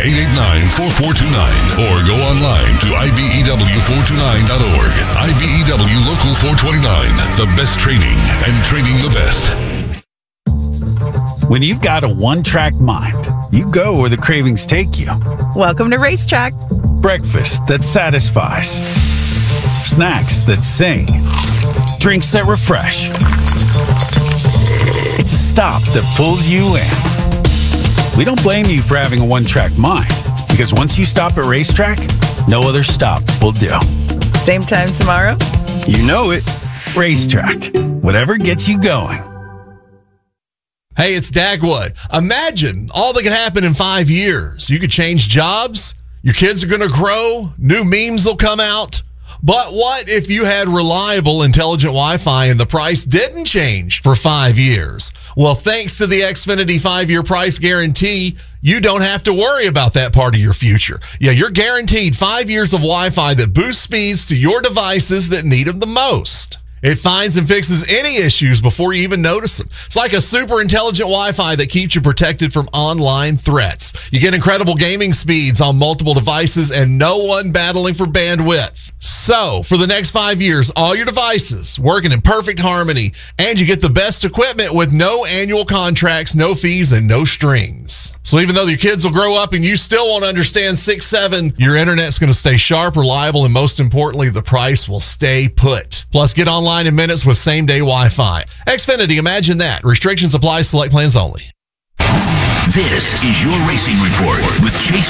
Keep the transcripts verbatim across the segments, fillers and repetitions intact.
eight eight nine, four four two nine or go online to I B E W four two nine dot org. I B E W Local four twenty-nine, the best training and training the best. When you've got a one-track mind, you go where the cravings take you. Welcome to Racetrack. Breakfast that satisfies. Snacks that sing. Drinks that refresh. It's a stop that pulls you in. We don't blame you for having a one-track mind, because once you stop at Racetrack, no other stop will do. Same time tomorrow? You know it. Racetrack. Whatever gets you going. Hey, it's Dagwood. Imagine all that could happen in five years. You could change jobs. Your kids are going to grow. New memes will come out. But what if you had reliable, intelligent Wi-Fi and the price didn't change for five years? Well, thanks to the Xfinity five-year price guarantee, you don't have to worry about that part of your future. Yeah, you're guaranteed five years of Wi-Fi that boosts speeds to your devices that need them the most. It finds and fixes any issues before you even notice them. It's like a super intelligent Wi-Fi that keeps you protected from online threats. You get incredible gaming speeds on multiple devices and no one battling for bandwidth. So, for the next five years, all your devices working in perfect harmony, and you get the best equipment with no annual contracts, no fees, and no strings. So even though your kids will grow up and you still won't understand six seven, your internet's going to stay sharp, reliable, and most importantly, the price will stay put. Plus, get online in minutes with same-day Wi-Fi. Xfinity, imagine that. Restrictions apply. Select plans only. This is your Racing Report with Chase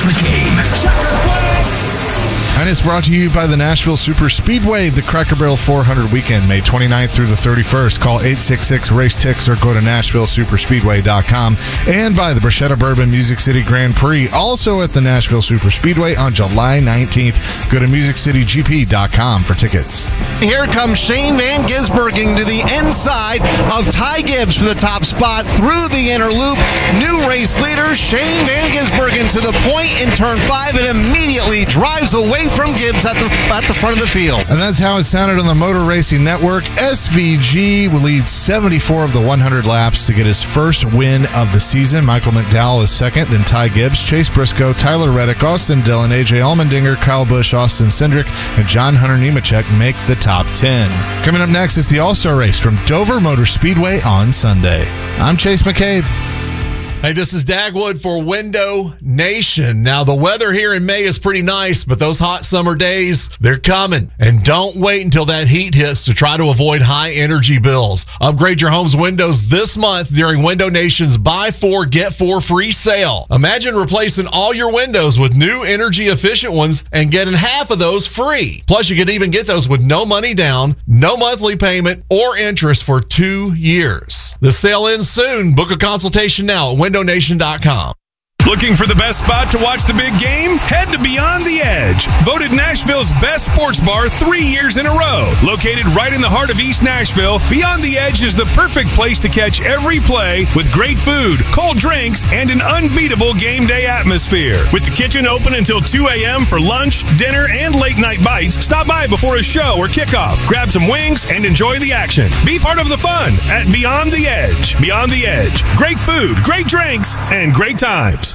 McCabe. And it's brought to you by the Nashville Super Speedway, the Cracker Barrel four hundred weekend, May twenty-ninth through the thirty-first. Call eight six six, race tix or go to nashville super speedway dot com. And by the Bruschetta Bourbon Music City Grand Prix, also at the Nashville Super Speedway on July nineteenth. Go to music city g p dot com for tickets. Here comes Shane Van Gisbergen to the inside of Ty Gibbs for the top spot through the inner loop. New race leader, Shane Van Gisbergen to the point in turn five and immediately drives away from Gibbs at the at the front of the field. And that's how it sounded on the Motor Racing Network. S V G will lead seventy-four of the one hundred laps to get his first win of the season. Michael McDowell is second, then Ty Gibbs, Chase Briscoe, Tyler Reddick, Austin Dillon, A J Allmendinger, Kyle Busch, Austin Cindric, and John Hunter Nemechek make the top ten. Coming up next is the All-Star Race from Dover Motor Speedway on Sunday. I'm Chase McCabe. Hey, this is Dagwood for Window Nation. Now, the weather here in May is pretty nice, but those hot summer days, they're coming. And don't wait until that heat hits to try to avoid high energy bills. Upgrade your home's windows this month during Window Nation's Buy Four, Get Four free sale. Imagine replacing all your windows with new energy efficient ones and getting half of those free. Plus, you could even get those with no money down, no monthly payment, or interest for two years. The sale ends soon. Book a consultation now at window nation dot com. Looking for the best spot to watch the big game? Head to Beyond the Edge. Voted Nashville's best sports bar three years in a row. Located right in the heart of East Nashville, Beyond the Edge is the perfect place to catch every play with great food, cold drinks, and an unbeatable game day atmosphere. With the kitchen open until two a.m. for lunch, dinner, and late night bites, stop by before a show or kickoff. Grab some wings and enjoy the action. Be part of the fun at Beyond the Edge. Beyond the Edge. Great food, great drinks, and great times.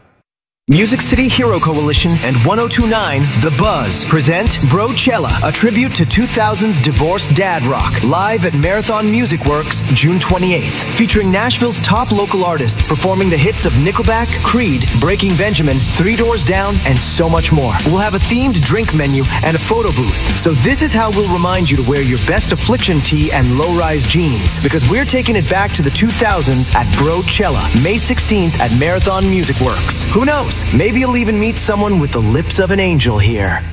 Music City Hero Coalition and one oh two point nine The Buzz present Brochella, a tribute to two thousands divorced dad rock, live at Marathon Music Works June twenty-eighth, featuring Nashville's top local artists performing the hits of Nickelback, Creed, Breaking Benjamin, Three Doors Down, and so much more. We'll have a themed drink menu and a photo booth. So this is how we'll remind you to wear your best Affliction tee and low-rise jeans, because we're taking it back to the two thousands at Brochella, May sixteenth at Marathon Music Works. Who knows? Maybe you'll even meet someone with the lips of an angel here.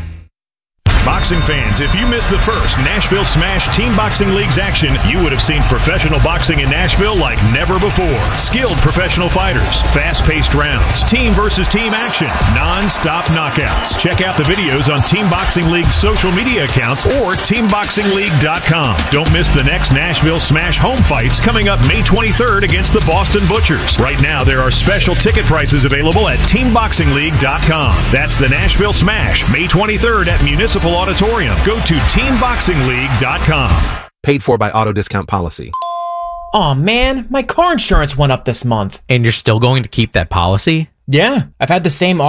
Boxing fans, if you missed the first Nashville Smash Team Boxing League's action, you would have seen professional boxing in Nashville like never before. Skilled professional fighters, fast-paced rounds, team versus team action, non-stop knockouts. Check out the videos on Team Boxing League's social media accounts or team boxing league dot com. Don't miss the next Nashville Smash home fights coming up May twenty-third against the Boston Butchers. Right now, there are special ticket prices available at team boxing league dot com. That's the Nashville Smash, May twenty-third at Municipal Auditorium. Go to team boxing league dot com. Paid for by Auto Discount Policy. Aw, man, my car insurance went up this month. And you're still going to keep that policy? Yeah, I've had the same